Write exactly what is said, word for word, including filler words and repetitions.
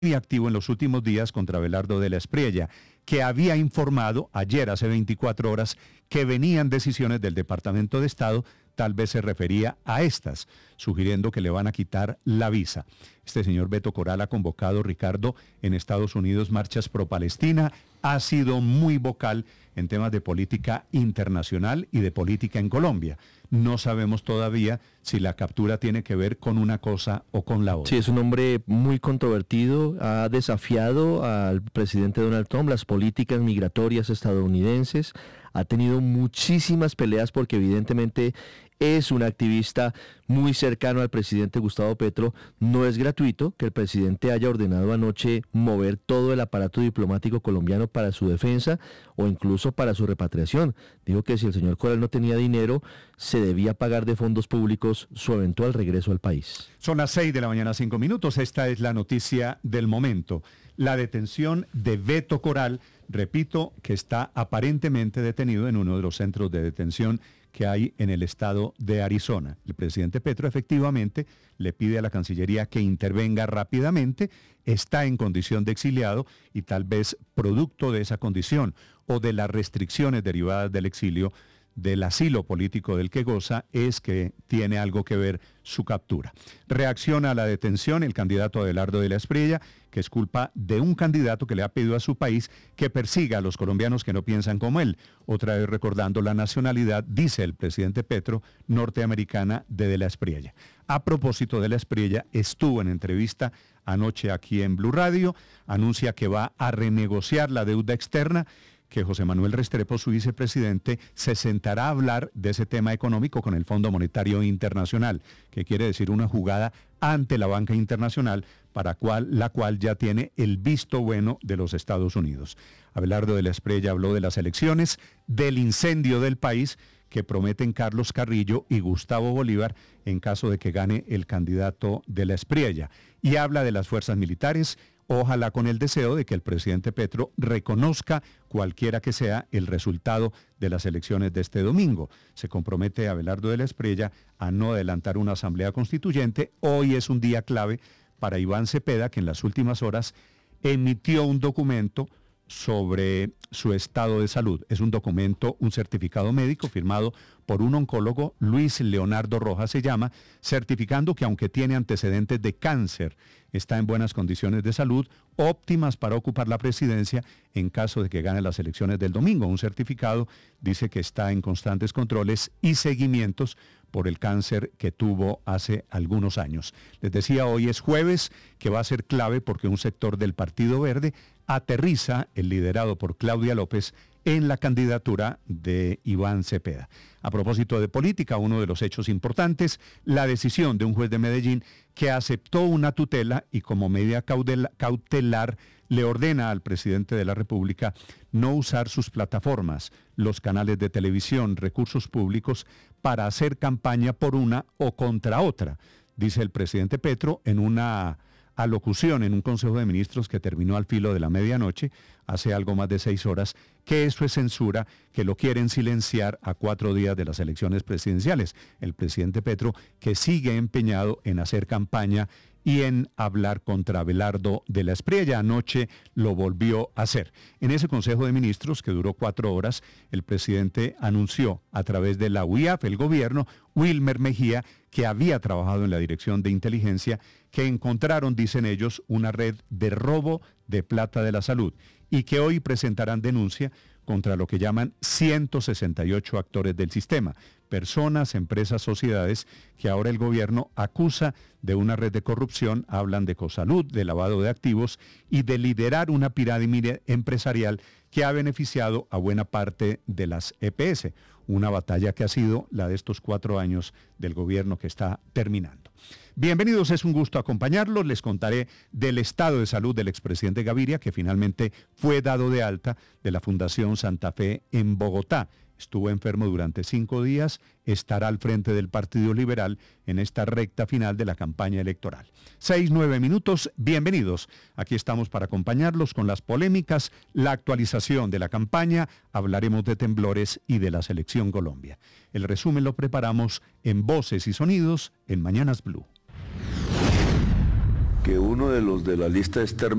muy activo en los últimos días contra Abelardo de la Espriella, que había informado ayer, hace veinticuatro horas, que venían decisiones del Departamento de Estado, tal vez se refería a estas, sugiriendo que le van a quitar la visa. Este señor Beto Coral ha convocado, Ricardo, en Estados Unidos marchas pro Palestina, ha sido muy vocal en temas de política internacional y de política en Colombia. No sabemos todavía si la captura tiene que ver con una cosa o con la otra. Sí, es un hombre muy controvertido, ha desafiado al presidente Donald Trump, las políticas migratorias estadounidenses, ha tenido muchísimas peleas porque evidentemente es un activista muy cercano al presidente Gustavo Petro. No es gratuito que el presidente haya ordenado anoche mover todo el aparato diplomático colombiano para su defensa o incluso para su repatriación. Dijo que si el señor Coral no tenía dinero, se debía pagar de fondos públicos su eventual regreso al país. Son las seis de la mañana, cinco minutos. Esta es la noticia del momento. La detención de Beto Coral, repito, que está aparentemente detenido en uno de los centros de detención que hay en el estado de Arizona. El presidente Petro efectivamente le pide a la Cancillería que intervenga rápidamente, está en condición de exiliado y tal vez producto de esa condición o de las restricciones derivadas del exilio, del asilo político del que goza, es que tiene algo que ver su captura. Reacciona a la detención el candidato Abelardo de la Espriella, que es culpa de un candidato que le ha pedido a su país que persiga a los colombianos que no piensan como él. Otra vez recordando la nacionalidad, dice el presidente Petro, norteamericana de de la Espriella. A propósito de la Espriella, estuvo en entrevista anoche aquí en Blue Radio, anuncia que va a renegociar la deuda externa, que José Manuel Restrepo, su vicepresidente, se sentará a hablar de ese tema económico con el Fondo Monetario Internacional, que quiere decir una jugada ante la banca internacional, para cual, la cual ya tiene el visto bueno de los Estados Unidos. Abelardo de la Espriella habló de las elecciones, del incendio del país que prometen Carlos Carrillo y Gustavo Bolívar en caso de que gane el candidato de la Espriella. Y habla de las fuerzas militares, ojalá con el deseo de que el presidente Petro reconozca cualquiera que sea el resultado de las elecciones de este domingo. Se compromete Abelardo de la Espriella a no adelantar una asamblea constituyente. Hoy es un día clave para Iván Cepeda, que en las últimas horas emitió un documento sobre su estado de salud. Es un documento, un certificado médico firmado por un oncólogo, Luis Leonardo Rojas se llama, certificando que aunque tiene antecedentes de cáncer, está en buenas condiciones de salud, óptimas para ocupar la presidencia en caso de que gane las elecciones del domingo. Un certificado dice que está en constantes controles y seguimientos por el cáncer que tuvo hace algunos años. Les decía, hoy es jueves, que va a ser clave porque un sector del Partido Verde aterriza el liderado por Claudia López en la candidatura de Iván Cepeda. A propósito de política, uno de los hechos importantes, la decisión de un juez de Medellín que aceptó una tutela y como medida cautelar le ordena al presidente de la República no usar sus plataformas, los canales de televisión, recursos públicos, para hacer campaña por una o contra otra, dice el presidente Petro en una alocución en un Consejo de Ministros que terminó al filo de la medianoche, hace algo más de seis horas, que eso es censura, que lo quieren silenciar a cuatro días de las elecciones presidenciales. El presidente Petro, que sigue empeñado en hacer campaña y en hablar contra Abelardo de la Espriella. Anoche lo volvió a hacer. En ese Consejo de Ministros, que duró cuatro horas, el presidente anunció a través de la U I A F, el gobierno, Wilmer Mejía, que había trabajado en la Dirección de Inteligencia, que encontraron, dicen ellos, una red de robo de plata de la salud y que hoy presentarán denuncia contra lo que llaman ciento sesenta y ocho actores del sistema, personas, empresas, sociedades, que ahora el gobierno acusa de una red de corrupción, hablan de cosalud, de lavado de activos y de liderar una pirámide empresarial que ha beneficiado a buena parte de las E P S, una batalla que ha sido la de estos cuatro años del gobierno que está terminando. Bienvenidos, es un gusto acompañarlos. Les contaré del estado de salud del expresidente Gaviria, que finalmente fue dado de alta de la Fundación Santa Fe en Bogotá. Estuvo enfermo durante cinco días, estará al frente del Partido Liberal en esta recta final de la campaña electoral. Seis, nueve minutos, bienvenidos. Aquí estamos para acompañarlos con las polémicas, la actualización de la campaña, hablaremos de temblores y de la Selección Colombia. El resumen lo preparamos en Voces y Sonidos en Mañanas Blue. que uno de los de la lista es